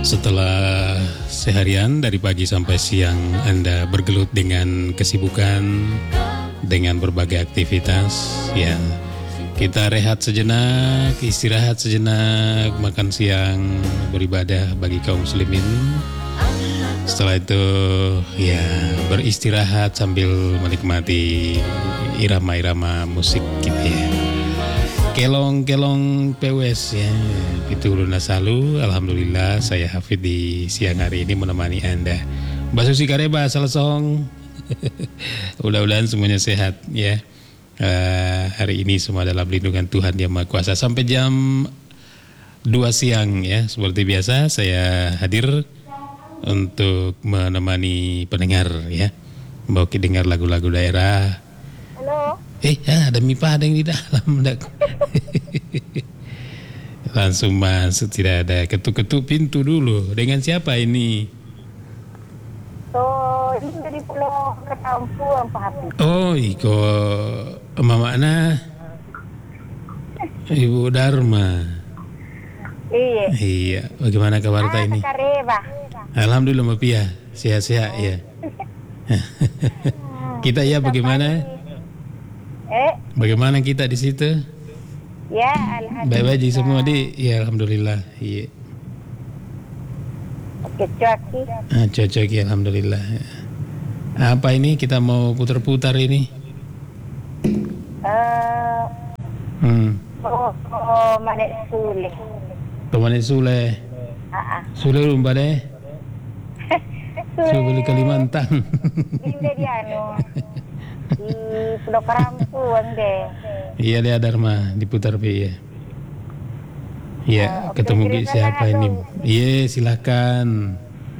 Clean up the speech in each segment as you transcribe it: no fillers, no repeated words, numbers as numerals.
Setelah seharian dari pagi sampai siang Anda bergelut dengan kesibukan, dengan berbagai aktivitas, ya kita rehat sejenak, istirahat sejenak, makan siang, beribadah bagi kaum muslimin. Setelah itu ya beristirahat sambil menikmati irama-irama musik gitu ya. Kelong-kelong PWS ya. Itu Luna Salu. Alhamdulillah saya Hafid di siang hari ini menemani Anda. Mbak Susi Kareba Salesong. Mudah-mudahan semuanya sehat ya. Hari ini semua dalam lindungan Tuhan Yang Maha Kuasa. Sampai jam 2 siang ya. Seperti biasa saya hadir untuk menemani pendengar ya. Mau dengar lagu-lagu daerah. Halo. Ada Mipa ada yang di dalam. Langsung masuk, tidak ada ketuk-ketuk pintu dulu. Dengan siapa ini? Ini dari Pulau Ketampuan Pak Hafiz. Oh, iko Mama Ana Ibu Dharma. Iya, bagaimana kabar ini? Kareba. Alhamdulillah Mbak Pia, sehat-sehat ya. Kita ya bagaimana? Bagaimana kita di situ? Ya, alhamdulillah. Baik-baik semua di. Ya, alhamdulillah. Iya. Cocok ya, alhamdulillah. Apa ini kita mau putar-putar ini? Manek Sule. Manek Sule. Sule rumah deh. Sule Kalimantan. Ini dia di Pulau Kerampuan deh. Iya lihat Dharma diputar ya. Iya ketemu siapa ini? Iya silakan.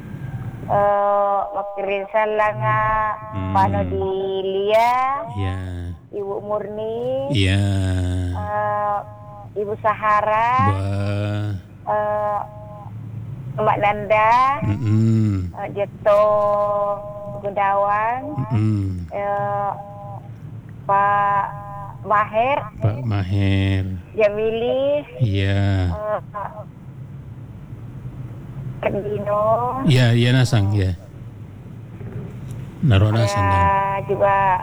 Makirin salanga Pano di Lia. Iya. Ibu Murni. Iya. Ibu Sahara. Mbak Nanda. Jeto Gunawan. Pak Maher. Jamili. Iya. Kendino. Iya Nasang ya. Naruh Nasang. Juga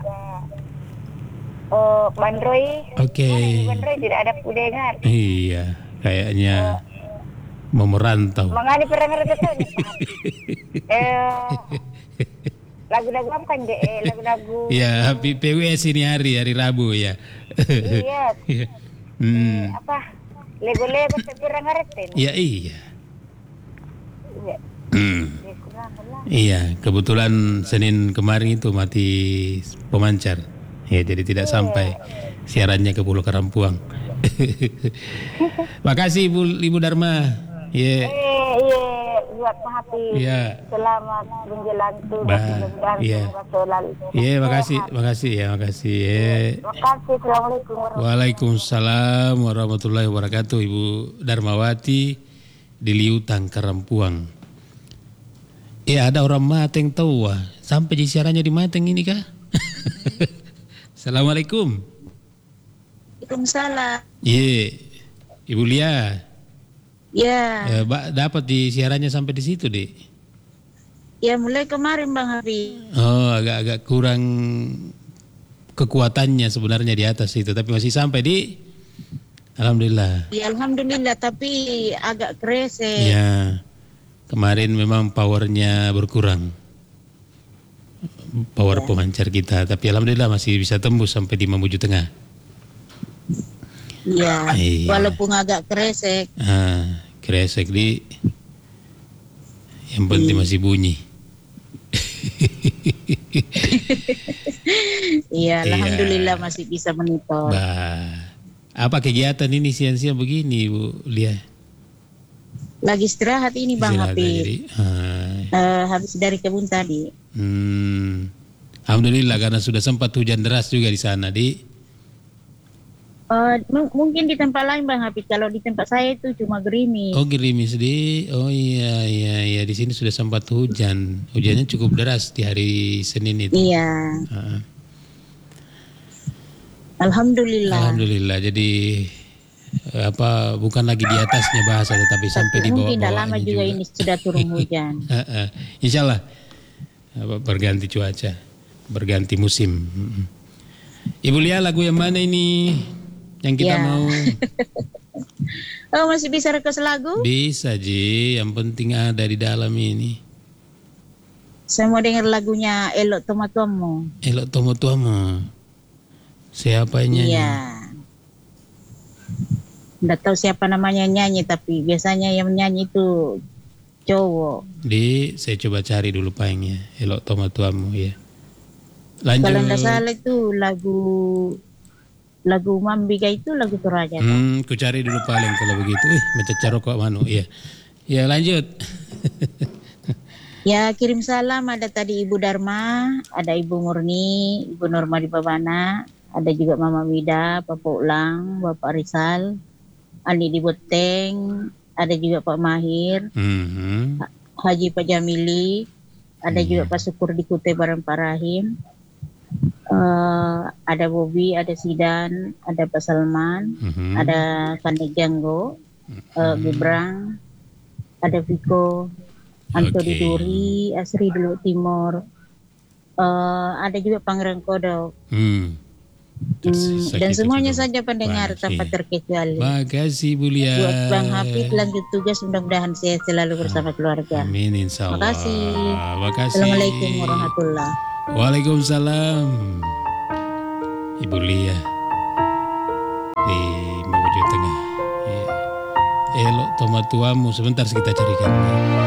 Mandroy. Oke. Mandroy tidak ada pudengar. Iya, kayaknya mau merantau. Mangani pernah ngerti lagu-lagu apa kan lagu-lagu. Ya, PWS ini hari Rabu ya. Iya. Apa? Lego-lego pernah ngerti. Iya. Iya, kebetulan Senin kemarin itu mati pemancar. Ya, jadi tidak sampai siarannya ke Pulau Kerampuan. Makasih Ibu Dharma. Iya. Buat hati. Iya. Selamat menjelang Tuhan. Iya. Iya, makasih ya. Makasih. Assalamualaikum. Waalaikumsalam warahmatullahi wabarakatuh. Ibu Dharmawati di Liutang Kerampuan. Ada orang Mateng tahu sampai di siarannya di Mateng ini kah? Assalamualaikum. Waalaikumsalam. Iya. Ibu Lia. Ya. Dapat di siarannya sampai di situ, Dek. Ya, mulai kemarin Bang Hafiz. Oh, agak kurang kekuatannya sebenarnya di atas itu, tapi masih sampai di alhamdulillah. Ya, alhamdulillah, tapi agak kerese. Ya. Kemarin memang powernya berkurang. Power pemancar kita, tapi alhamdulillah masih bisa tembus sampai di Mamuju Tengah. Ya, walaupun agak kresek. Kresek di yang penting masih bunyi. Iya, alhamdulillah masih bisa monitor. Apa kegiatan ini siang-siang begini, Bu Lia? Lagi istirahat ini Bang Hafiz. Habis dari kebun tadi. Alhamdulillah karena sudah sempat hujan deras juga di sana, Di. Mungkin di tempat lain Bang Hafiz. Kalau di tempat saya itu cuma gerimis. Oh gerimis di. Oh iya. Di sini sudah sempat hujan. Hujannya cukup deras di hari Senin itu. Iya. Alhamdulillah. Jadi bukan lagi di atasnya bahasa tetapi sampai di bawah-bawahnya mungkin tidak lama juga ini sudah turun hujan. Insya Allah berganti cuaca, berganti musim. Ibu Lia, lagu yang mana ini yang kita mau? Oh, masih bisa request lagu? Bisa Ji, yang penting ada di dalam ini. Saya mau dengar lagunya Elok Tomo Tuamu. Elok Tomo Tuamu. Siapa yang nyanyi? Iya. Nggak tahu siapa namanya nyanyi, tapi biasanya yang nyanyi itu cowok. Saya coba cari dulu paingnya. Elok Tomo Tuamu ya. Lanjut. Kalau nggak salah itu lagu Mambika itu lagu Toraja. Ku cari dulu paling kalau begitu. Mencecar rokok manu. Iya. Ya lanjut. Ya, kirim salam ada tadi Ibu Dharma, ada Ibu Murni, Ibu Norma di Babana, ada juga Mama Wida, Bapak Ulang, Bapak Rizal, Ani di Boteng, ada juga Pak Mahir, Haji Pak Jamili, ada juga Pak Syukur di Kute bareng Pak Rahim, ada Bobi, ada Sidan, ada Pak Salman, ada Kandek Janggo, Gibrang, ada Viko, Antoni Duri, Asri Dulu Timur, ada juga Pangeran Kodok. Dan semuanya saja pendengar tanpa terkecuali. Makasih Bu Lia. Buat Bang Hafid lanjut tugas, mudah-mudahan sehat selalu bersama keluarga. Amin insya Allah. Makasih. Assalamualaikum warahmatullahi. Waalaikumsalam. Ibu Lia di Mamuju Tengah. Elok Tomo Tuamu, sebentar kita carikan.